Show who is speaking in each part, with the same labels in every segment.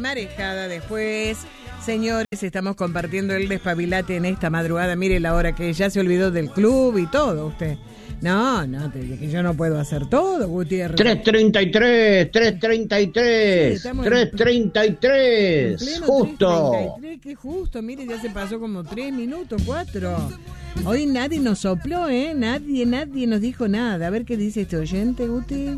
Speaker 1: Marejada después. Señores, estamos compartiendo el despabilate en esta madrugada. Mire la hora que ya se olvidó del club y todo usted. No, que yo no puedo hacer todo, Gutiérrez.
Speaker 2: 3:33,
Speaker 1: Sí,
Speaker 2: 3:33, justo.
Speaker 1: 3:33, qué justo, mire, ya se pasó como 3 minutos, 4. Hoy nadie nos sopló, nadie nos dijo nada. A ver qué dice este oyente, Guti.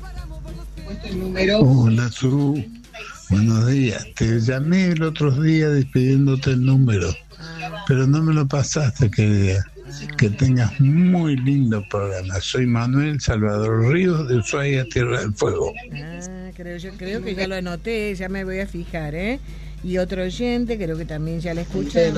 Speaker 3: Hola, Zuru. Buenos días. Te llamé el otro día despidiéndote el número, pero no me lo pasaste, querida. Que tengas muy lindo programa. Soy Manuel Salvador Ríos de Ushuaia, Tierra del Fuego.
Speaker 1: Creo que ya lo anoté, ya me voy a fijar, Y otro oyente, creo que también ya la escuché.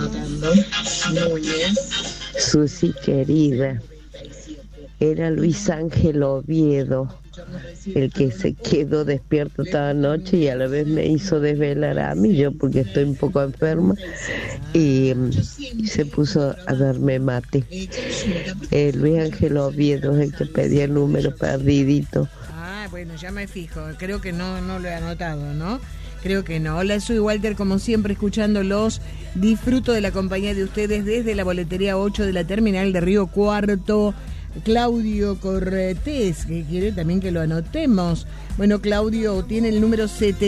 Speaker 4: Susi querida, era Luis Ángel Oviedo el que se quedó despierto toda la noche y a la vez me hizo desvelar a mí, yo porque estoy un poco enferma, y se puso a darme mate. Luis Ángel Oviedo es el que pedía el número perdidito.
Speaker 1: Bueno, ya me fijo, creo que no lo he anotado, ¿no? Creo que no. Hola, soy Walter, como siempre, escuchándolos. Disfruto de la compañía de ustedes desde la boletería 8 de la terminal de Río Cuarto. Claudio Cortés, que quiere también que lo anotemos. Bueno, Claudio tiene el número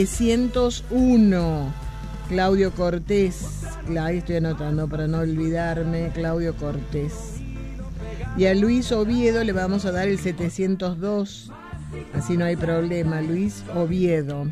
Speaker 1: 701. Claudio Cortés. Ahí estoy anotando para no olvidarme. Claudio Cortés. Y a Luis Oviedo le vamos a dar el 702. Así no hay problema. Luis Oviedo.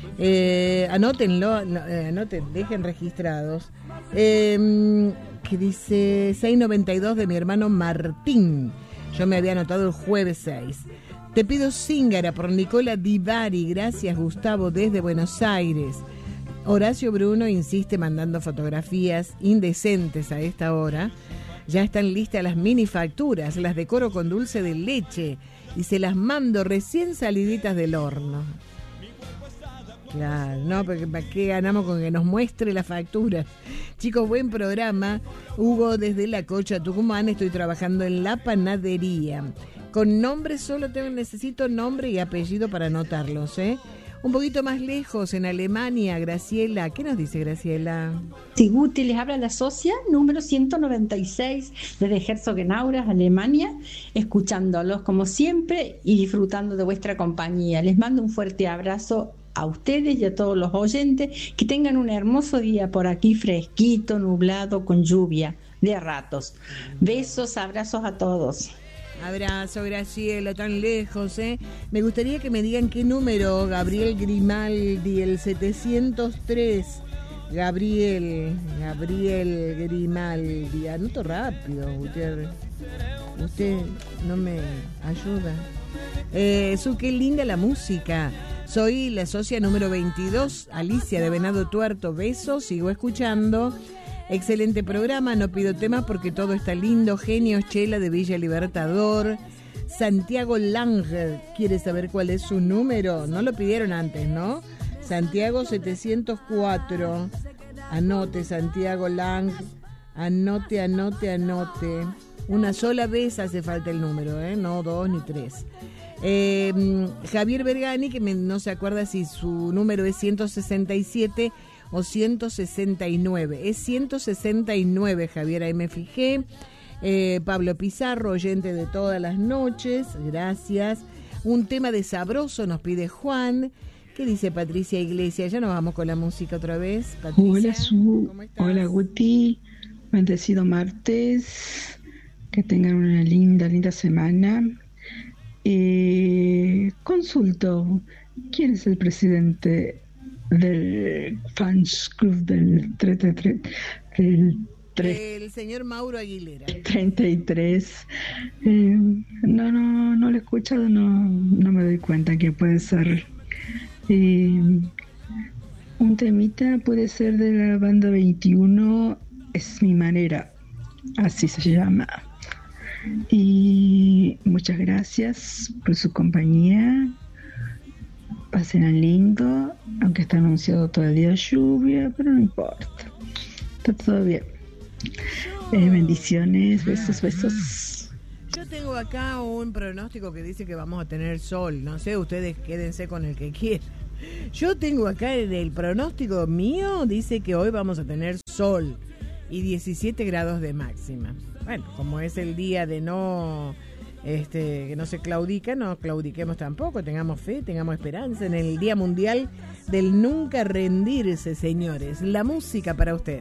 Speaker 1: Anótenlo, dejen registrados. Que dice 692 de mi hermano Martín. Yo me había anotado el jueves 6. Te pido Zíngara por Nicola Divari. Gracias, Gustavo, desde Buenos Aires. Horacio Bruno insiste mandando fotografías indecentes a esta hora. Ya están listas las mini facturas, las decoro con dulce de leche y se las mando recién saliditas del horno. Claro, no, porque ¿para qué ganamos con que nos muestre la factura? Chicos, buen programa. Hugo desde La Cocha, Tucumán. Estoy trabajando en la panadería. Con nombre solo necesito nombre y apellido para anotarlos, Un poquito más lejos, en Alemania, Graciela. ¿Qué nos dice Graciela?
Speaker 5: Sí, Guti, les habla la socia número 196 desde Herzogenaurach, Alemania, escuchándolos como siempre y disfrutando de vuestra compañía. Les mando un fuerte abrazo a ustedes y a todos los oyentes, que tengan un hermoso día por aquí, fresquito, nublado, con lluvia de a ratos. Besos, abrazos a todos.
Speaker 1: Abrazo, Graciela, tan lejos, Me gustaría que me digan qué número, Gabriel Grimaldi, el 703. Gabriel Grimaldi. Anoto rápido, Gutiérrez. Usted no me ayuda. Qué linda la música. Soy la socia número 22, Alicia de Venado Tuerto. Besos, sigo escuchando. Excelente programa, no pido temas porque todo está lindo. Genios, Chela de Villa Libertador. Santiago Lange quiere saber cuál es su número. No lo pidieron antes, ¿no? Santiago 704. Anote, Santiago Lange. Anote. Una sola vez hace falta el número, no 2 ni 3. Javier Bergani, que no se acuerda si su número es 167 o 169. Es 169, Javier, ahí me fijé. Pablo Pizarro, oyente de todas las noches, gracias. Un tema de Sabroso nos pide Juan. ¿Qué dice Patricia Iglesias? Ya nos vamos con la música otra vez. Patricia,
Speaker 6: hola, hola, Guti. Bendecido martes. Que tengan una linda semana. Consulto, ¿quién es el presidente del fans club del 33?
Speaker 1: El señor Mauro Aguilera.
Speaker 6: 33. No lo he escuchado, no me doy cuenta que puede ser. Un temita puede ser de la banda 21, Es mi manera, así se llama. Y muchas gracias por su compañía. Pasen lindo, aunque está anunciado todo el día lluvia, pero no importa, está todo bien. Bendiciones, besos.
Speaker 1: Yo tengo acá un pronóstico que dice que vamos a tener sol. No sé, ustedes quédense con el que quieran. Yo tengo acá el pronóstico mío, dice que hoy vamos a tener sol y 17 grados de máxima. Bueno, como es el día de que no se claudica, no claudiquemos tampoco, tengamos fe, tengamos esperanza en el Día Mundial del Nunca Rendirse, señores. La música para usted.